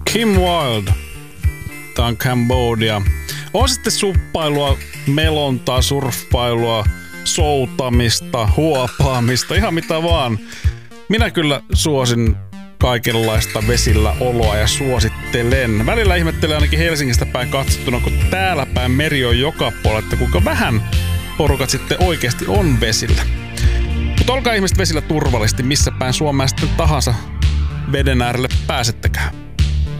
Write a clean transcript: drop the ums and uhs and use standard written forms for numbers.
Kim Wilde. Tää on Cambodia. On sitten suppailua, melontaa, surffailua, soutamista, huopaamista, ihan mitä vaan. Minä kyllä suosin kaikenlaista vesillä oloa ja suosittelen. Välillä ihmettelen ainakin Helsingistä päin katsottuna, kun täällä päin meri on joka puolella, että kuinka vähän porukat sitten oikeasti on vesillä. Mutta olkaa ihmiset vesillä turvallisesti, missä päin Suomea sitten tahansa veden äärelle pääsettekään.